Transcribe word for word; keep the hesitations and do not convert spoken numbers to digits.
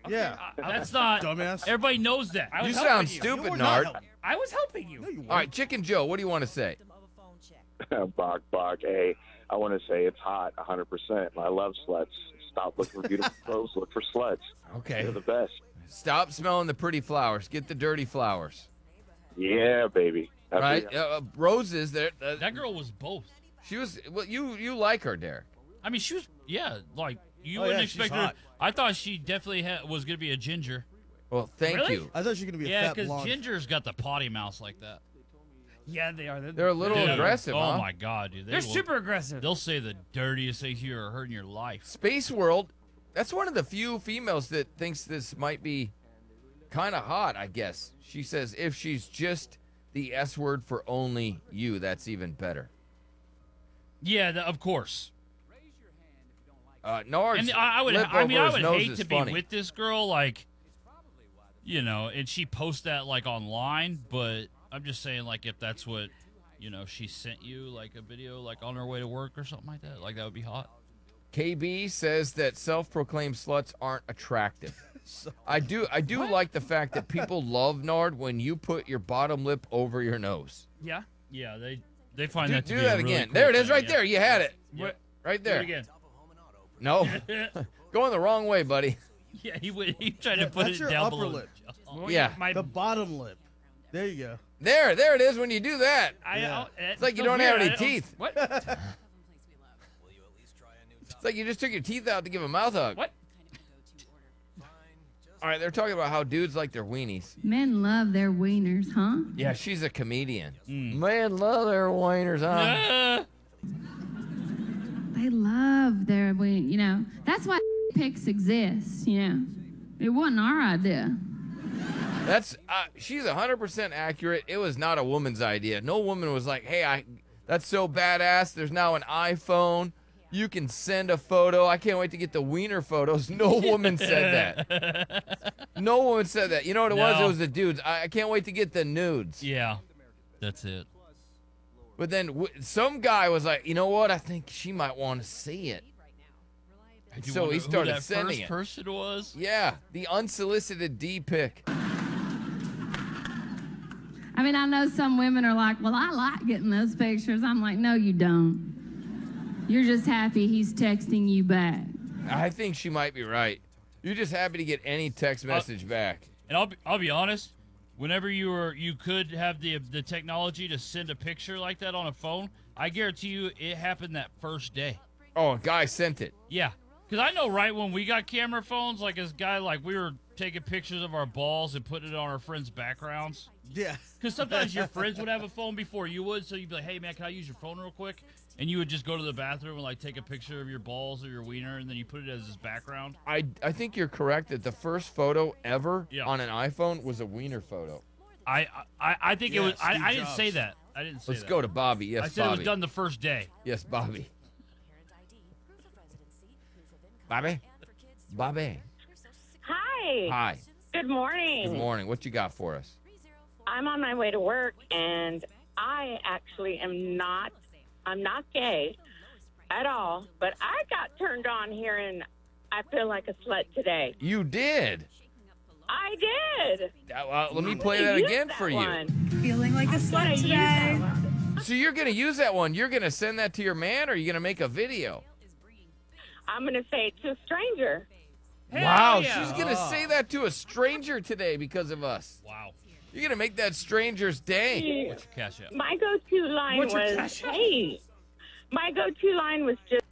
Yeah. Uh, that's not. Dumbass. Everybody knows that. I You was sound helping you. stupid, You were Nard. not helping. I was helping you. No, you weren't. All right, Chicken Joe, what do you want to say? Bach, Bach, hey, I want to say it's hot, one hundred percent. I love sluts. Stop looking for beautiful clothes. Look for sluts. Okay. They're the best. Stop smelling the pretty flowers. Get the dirty flowers. Yeah, baby. That's Right? it. Uh, uh, roses, there. Uh, That girl was both. she was. Well, you you like her, Derek. I mean, she was. Yeah, like you Oh, wouldn't yeah, she's expect her. hot. I thought she definitely ha- was gonna be a ginger. Well, thank Really? you. I thought she was going to be a Yeah, fat because blonde. gingers got the potty mouth like that. Yeah, they are. They're, They're a little Dude, aggressive, Oh huh? my god, dude. They they're will- super aggressive. They'll say the dirtiest things you ever heard in your life. Space World, that's one of the few females that thinks this might be kind of hot, I guess. She says if she's just the S word for only you, that's even better. Yeah, the, of course. Uh, Nard's And I, I would. lip I mean, over I his would nose hate is to funny. be with this girl, like, you know, and she posts that like online. But I'm just saying, like, if that's what, you know, she sent you, like a video, like on her way to work or something like that, like that would be hot. K B says that self-proclaimed sluts aren't attractive. I do I do like the fact that people love Nard when you put your bottom lip over your nose. yeah. Yeah, they they find Do, that to do be a that really again. cool There it is thing, right yeah. there. You had it. What? Right Do there. it again. No. Going the wrong way, buddy. Yeah, he would. He tried to Yeah, put that's it your down upper below. lip. Well, Yeah. My, The bottom lip. There you go. There, there it is when you do that. I, Yeah. I'll- It's like you don't have any teeth. What? It's like you just took your teeth out to give a mouth hug. What? All right, they're talking about how dudes like their weenies. Men love their wieners, huh? Yeah, she's a comedian. Mm. Man, love their wieners, huh? Ah. They love their ween. You know, that's why pics exist. You know, it wasn't our idea. That's uh, she's one hundred percent accurate. It was not a woman's idea. No woman was like, "Hey, I that's so badass. There's now an iPhone. You can send a photo. I can't wait to get the wiener photos." No woman said that. No woman said that. You know what it was? It No. was the dudes. I, I can't wait to get the nudes. Yeah, that's it. But then w- some guy was like, "You know what? I think she might want to see it." And Do you so wonder he who started that sending first it. person was. Yeah, the unsolicited D pic. I mean, I know some women are like, well, I like getting those pictures. I'm like, no, you don't. You're just happy he's texting you back. I think she might be right. You're just happy to get any text Uh, message back. And I'll be, I'll be honest. Whenever you were you could have the the technology to send a picture like that on a phone, I guarantee you it happened that first day. Oh, a guy sent it. Yeah, because I know right when we got camera phones, like this guy, like we were taking pictures of our balls and putting it on our friends' backgrounds. Yeah. Because sometimes your friends would have a phone before you would, so you'd be like, "Hey man, can I use your phone real quick?" And you would just go to the bathroom and like take a picture of your balls or your wiener, and then you put it as his background. I, I think you're correct that the first photo ever Yeah. on an iPhone was a wiener photo. I I, I think Yeah, it was. I, Steve I didn't say Jobs. that. I didn't say Let's that. go to Bobby. Yes, I said Bobby. it was done the first day. Yes, Bobby. Bobby? Bobby. Hi. Hi. Good morning. Good morning. What you got for us? I'm on my way to work, and I actually am not. I'm not gay at all, but I got turned on here, and I feel like a slut today. You did. I did. Uh, well, let me I'm play gonna that use again that for you. one. Feeling like a I'm gonna slut use today. that one. So you're going to use that one. You're going to send that to your man, or are you going to make a video? I'm going to say it to a stranger. Wow, yeah. she's going to say that to a stranger today because of us. Wow. You're going to make that stranger's day. What's your cash out? My go-to line What's your was, cash app? "Hey." My go-to line was just,